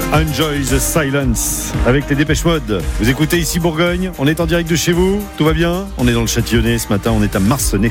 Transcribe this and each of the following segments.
Enjoy the silence avec les Dépêche Mode. Vous écoutez ici Bourgogne, on est en direct de chez vous, tout va bien? On est dans le Châtillonnais ce matin, on est à Marcenais.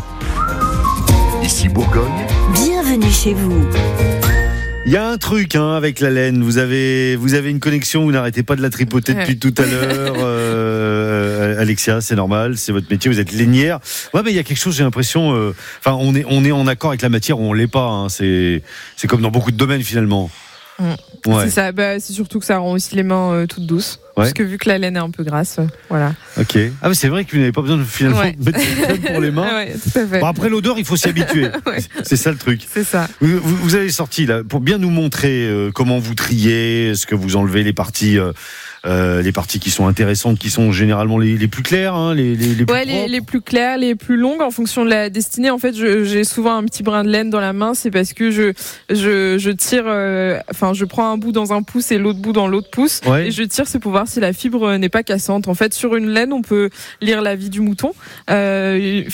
Ici Bourgogne. Bienvenue chez vous. Il y a un truc avec la laine, vous avez une connexion, vous n'arrêtez pas de la tripoter depuis tout à l'heure. Alexia, c'est normal, c'est votre métier, vous êtes lainière. Ouais, mais il y a quelque chose, j'ai l'impression, on est en accord avec la matière ou on l'est pas, c'est comme dans beaucoup de domaines finalement. Ouais. C'est ça, c'est surtout que ça rend aussi les mains toutes douces. Ouais. Parce que vu que la laine est un peu grasse, voilà. Ok. Ah, mais c'est vrai que vous n'avez pas besoin de finalement de mettre de crème pour les mains. Ouais, tout à fait. Bon, après l'odeur, il faut s'y habituer. Ouais. C'est ça le truc. C'est ça. Vous avez sorti là pour bien nous montrer comment vous triez, est-ce que vous enlevez les parties qui sont intéressantes, qui sont généralement les plus claires, les plus propres. Les plus claires, les plus longues en fonction de la destinée. En fait, j'ai souvent un petit brin de laine dans la main, c'est parce que je tire, je prends un bout dans un pouce et l'autre bout dans l'autre pouce, et je tire, c'est pour voir si la fibre n'est pas cassante. En fait, sur une laine, on peut lire la vie du mouton. Il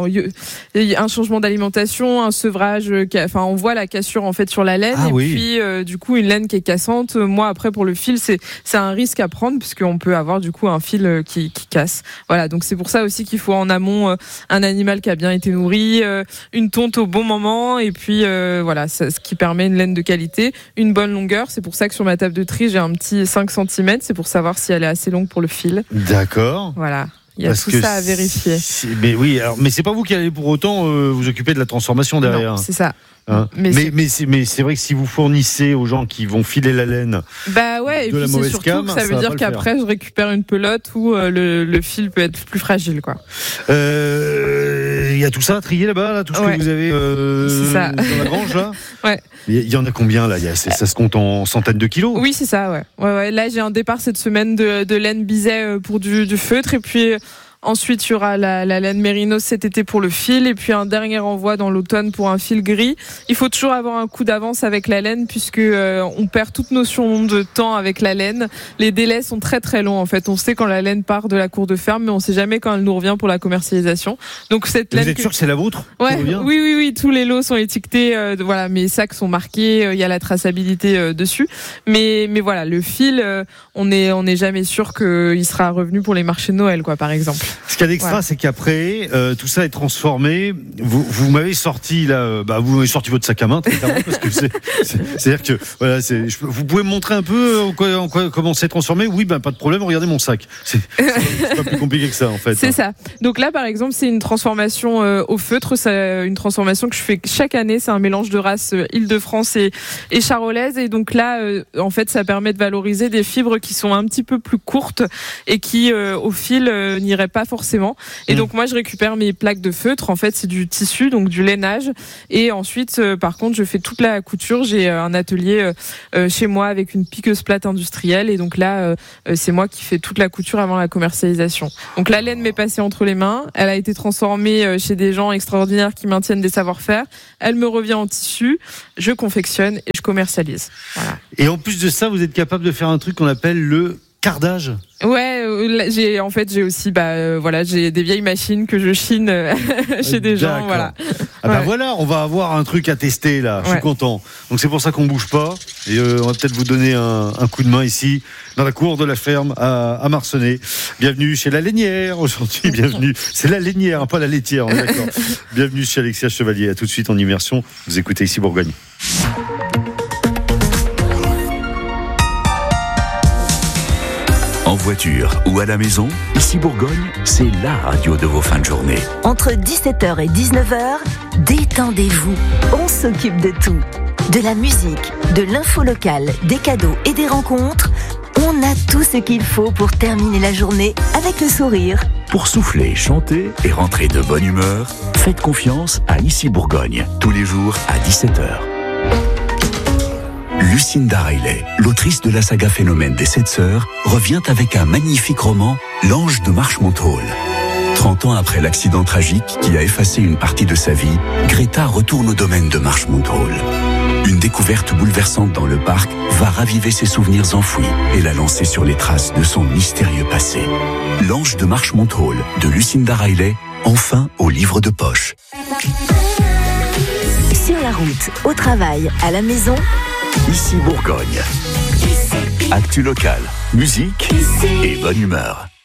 y a un changement d'alimentation, un sevrage, on voit la cassure en fait sur la laine, puis du coup une laine qui est cassante. Moi, après pour le fil, c'est un risque à prendre puisqu'on peut avoir du coup un fil qui casse. Voilà, donc c'est pour ça aussi qu'il faut en amont un animal qui a bien été nourri, une tonte au bon moment, et puis ce qui permet une laine de qualité, une bonne longueur. C'est pour ça que sur ma table de tri, j'ai un petit 5 cm, c'est pour savoir si elle est assez longue pour le fil. D'accord. Voilà. Il y a tout ça à vérifier. Mais c'est pas vous qui allez pour autant vous occuper de la transformation derrière. Non, c'est ça. Mais c'est vrai que si vous fournissez aux gens qui vont filer la laine et puis c'est surtout que ça veut dire qu'après je récupère une pelote où le fil peut être plus fragile, quoi. Il y a tout ça à trier là-bas, tout ce que vous avez dans la grange là. Ouais. Il y en a combien là? Ça se compte en centaines de kilos? Oui, c'est ça, ouais. Là j'ai un départ cette semaine de laine biset pour du feutre, et puis ensuite, il y aura la laine mérinos cet été pour le fil, et puis un dernier envoi dans l'automne pour un fil gris. Il faut toujours avoir un coup d'avance avec la laine puisque on perd toute notion de temps avec la laine. Les délais sont très très longs en fait. On sait quand la laine part de la cour de ferme, mais on sait jamais quand elle nous revient pour la commercialisation. Donc cette laine. Vous êtes sûr que c'est la vôtre? Oui. Tous les lots sont étiquetés. Mes sacs sont marqués. Il y a la traçabilité dessus. Mais voilà, le fil, on n'est jamais sûr qu'il sera revenu pour les marchés de Noël, quoi, par exemple. Ce qu'il y a d'extra, c'est qu'après, tout ça est transformé. Vous m'avez sorti là, vous m'avez sorti votre sac à main, très clairement, parce que c'est-à-dire que vous pouvez me montrer un peu comment c'est transformé. Oui, pas de problème. Regardez mon sac. C'est pas plus compliqué que ça, en fait. C'est ça. Donc là, par exemple, c'est une transformation au feutre. C'est une transformation que je fais chaque année. C'est un mélange de races Île-de-France et charolaise. Et donc là, en fait, ça permet de valoriser des fibres qui sont un petit peu plus courtes et qui, au fil, n'iraient pas forcément. Et donc moi je récupère mes plaques de feutre, en fait c'est du tissu, donc du lainage, et ensuite par contre je fais toute la couture. J'ai un atelier chez moi avec une piqueuse plate industrielle, et donc là c'est moi qui fais toute la couture avant la commercialisation. Donc la laine m'est passée entre les mains, elle a été transformée chez des gens extraordinaires qui maintiennent des savoir-faire, elle me revient en tissu, je confectionne et je commercialise. Voilà. Et en plus de ça, vous êtes capable de faire un truc qu'on appelle le cardage. Ouais, j'ai aussi j'ai des vieilles machines que je chine chez des gens, voilà. Voilà, on va avoir un truc à tester là, je suis content. Donc c'est pour ça qu'on bouge pas, et on va peut-être vous donner un coup de main ici dans la cour de la ferme à Marcenais. Bienvenue chez la lainière aujourd'hui, bienvenue. C'est la lainière, pas la laitière, on est d'accord. Bienvenue chez Alexia Chevalier. À tout de suite en immersion. Vous écoutez ici Bourgogne. En voiture ou à la maison, ici Bourgogne, c'est la radio de vos fins de journée. Entre 17h et 19h, détendez-vous. On s'occupe de tout. De la musique, de l'info locale, des cadeaux et des rencontres. On a tout ce qu'il faut pour terminer la journée avec le sourire. Pour souffler, chanter et rentrer de bonne humeur, faites confiance à Ici Bourgogne, tous les jours à 17h. Lucinda Riley, l'autrice de la saga Phénomène des 7 sœurs, revient avec un magnifique roman, L'Ange de Marchmont Hall. 30 ans après l'accident tragique qui a effacé une partie de sa vie, Greta retourne au domaine de Marchmont Hall. Une découverte bouleversante dans le parc va raviver ses souvenirs enfouis et la lancer sur les traces de son mystérieux passé. L'Ange de Marchmont Hall de Lucinda Riley, enfin au livre de poche. Sur la route, au travail, à la maison, Ici Bourgogne. Actu locale, musique et bonne humeur.